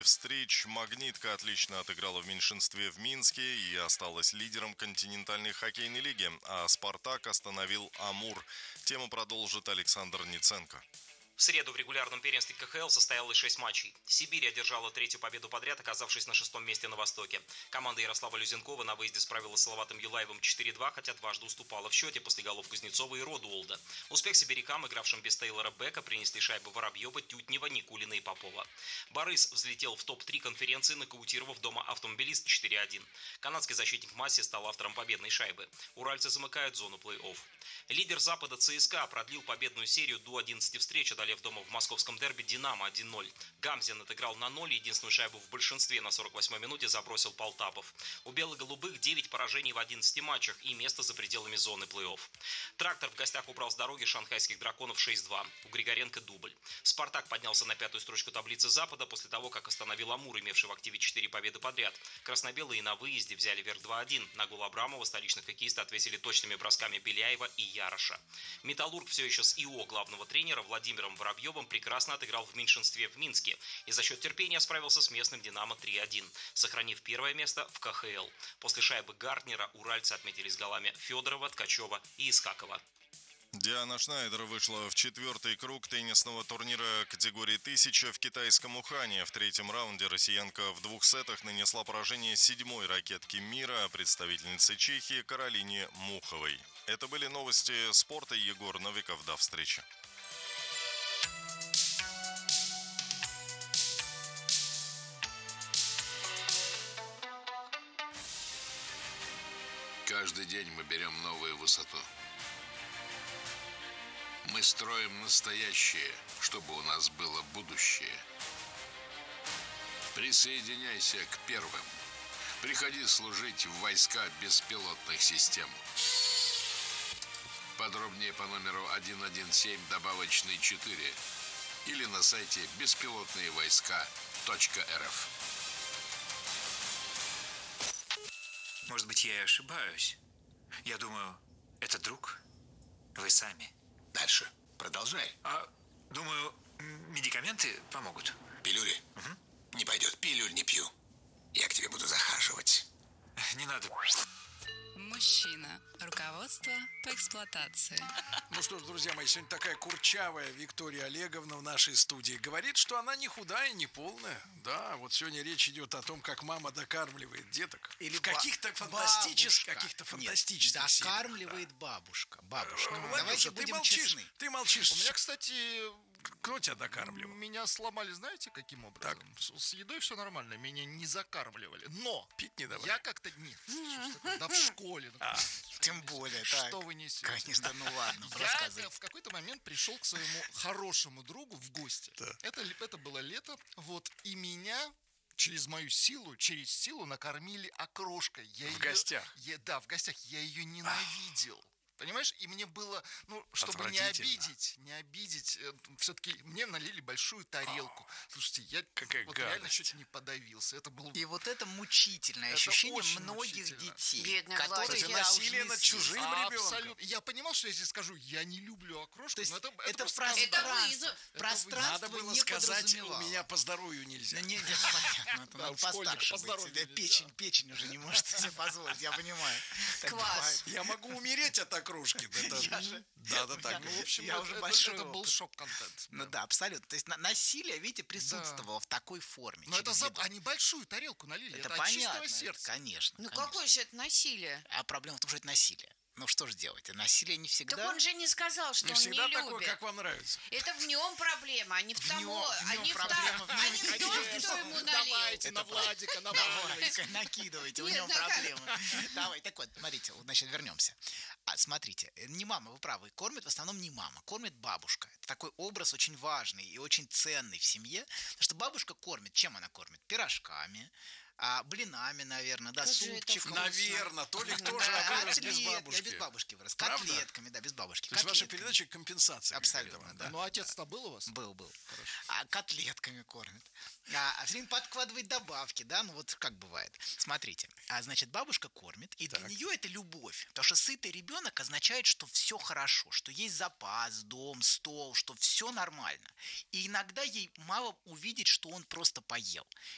Встреч «Магнитка» отлично отыграла в меньшинстве в Минске и осталась лидером континентальной хоккейной лиги, а «Спартак» остановил «Амур». Тему продолжит Александр Ниценко. В среду в регулярном первенстве КХЛ состоялось 6 матчей. Сибирь одержала третью победу подряд, оказавшись на 6-м месте на Востоке. Команда Ярослава Люзенкова на выезде справилась с Салаватом Юлаевым 4-2, хотя дважды уступала в счете после голов Кузнецова и Родуолда. Успех сибирякам, игравшим без Тейлора Бека, принесли шайбы Воробьева, Тютнева, Никулина и Попова. Борис взлетел в топ-3 конференции, нокаутировав дома «Автомобилист» 4-1. Канадский защитник Масси стал автором победной шайбы. Уральцы замыкают зону плей-офф. Лидер Запада ЦСКА продлил победную серию до 11 встреч, одолев дома в московском дерби «Динамо» 1-0. Гамзин отыграл на 0, единственную шайбу в большинстве на 48-й минуте забросил Полтапов. У бело-голубых 9 поражений в 11 матчах и место за пределами зоны плей-офф. Трактор в гостях убрал с дороги шанхайских драконов 6-2. У Григоренко дубль. «Спартак» поднялся на 5-ю строчку таблицы Запада после того, как остановил «Амур», имевший в активе 4 победы подряд. Красно-белые на выезде взяли верх 2-1. На гол Абрамова столичных хоккеисты ответили точными бросками Беляева и Яроша. «Металлург» все еще с ИО главного тренера Владимиром Воробьевым прекрасно отыграл в меньшинстве в Минске и за счет терпения справился с местным «Динамо» 3-1, сохранив первое место в КХЛ. После шайбы Гартнера уральцы отметились голами Федорова, Ткачева и Искакова. Диана Шнайдер вышла в 4-й круг теннисного турнира категории 1000 в китайском Ухане. В третьем раунде россиянка в 2 сетах нанесла поражение 7-й ракетке мира, представительнице Чехии Каролине Муховой. Это были новости спорта. Егор Новиков. До встречи. Каждый день мы берем новую высоту. Мы строим настоящее, чтобы у нас было будущее. Присоединяйся к первым. Приходи служить в войска беспилотных систем. Подробнее по номеру 117 добавочный 4 или на сайте беспилотныевойска.рф. Может быть, я и ошибаюсь. Я думаю, это друг. Вы сами. Дальше. Продолжай. Думаю, медикаменты помогут. Пилюли? Угу. Не пойдет. Пилюль не пью. Я к тебе буду захаживать. Не надо. Мужчина. Руководство по эксплуатации. Ну что ж, друзья мои, сегодня такая курчавая Виктория Олеговна в нашей студии. Говорит, что она не худая, не полная. Да, вот сегодня речь идет о том, как мама докармливает деток. Или в каких-то фантастических, докармливает бабушка. Бабушка. Ну, давайте Владюша, будем честны. Ты молчишь. У меня, кстати, кто тебя докармливал? Меня сломали, знаете, каким образом? Так. С едой все нормально, меня не закармливали. Но пить не давали. Я как-то нет. Да в школе. Тем более, что так. Вы несете? Конечно, ну ладно, рассказывай. Я в какой-то момент пришел к своему хорошему другу в гости. Да. Это было лето, вот, и меня через силу накормили окрошкой. В гостях? Да, в гостях. Я ее ненавидел. Понимаешь? И мне было, чтобы не обидеть, все-таки мне налили большую тарелку. Слушайте, я реально чуть не подавился. Это было... И вот это мучительное ощущение многих детей. Бедный которые насилие над чужим ребенком. Абсолютно. Я понимал, что если скажу, я не люблю окрошку, но это пространство. Надо было сказать, у меня по здоровью нельзя. Нет, понятно. Это надо постарше быть. Печень уже не может себе позволить, я понимаю. Класс. Я могу умереть от окрошки. Да, так. В общем, это был шок-контент. Ну да, абсолютно. То есть насилие, видите, присутствовало в такой форме. Но это они большую тарелку налили. Это от чистого сердца. Конечно. Ну какое же это насилие? А проблема в том, что это насилие. Ну что же делать? Насилие не всегда. Так он же не сказал, что не он не всегда любит. Такое, как вам нравится. Это в нем проблема, а не в том, кто ему налил. Давайте на Владика, накидывайте, у него проблемы. Давай, так вот, смотрите, значит, вернемся. Смотрите, не мама, вы правы, кормит в основном не мама, кормит бабушка. Это такой образ очень важный и очень ценный в семье, потому что бабушка кормит, чем она кормит? Пирожками, блинами, наверное, да, супчиком. Наверное, Толик тоже вырос без бабушки. Я без бабушки вырос. Котлетками, да, без бабушки. То есть ваша передача компенсация. Абсолютно, да. Ну, отец-то был у вас? Был. Котлетками кормит. Все время подкладывает добавки, да, ну вот как бывает. Смотрите, значит, бабушка кормит, и для нее это любовь. Потому что сытый ребенок означает, что все хорошо, что есть запас, дом, стол, что все нормально. И иногда ей мало увидеть, что он просто поел.